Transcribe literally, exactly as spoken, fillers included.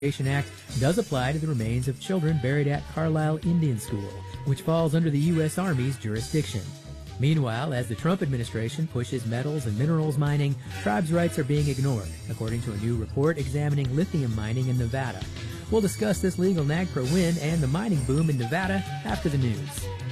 Act does apply to the remains of children buried at Carlisle Indian School, which falls under the U S. Army's jurisdiction. Meanwhile, as the Trump administration pushes metals and minerals mining, tribes' rights are being ignored, according to a new report examining lithium mining in Nevada. We'll discuss this legal NAGPRA win and the mining boom in Nevada after the news.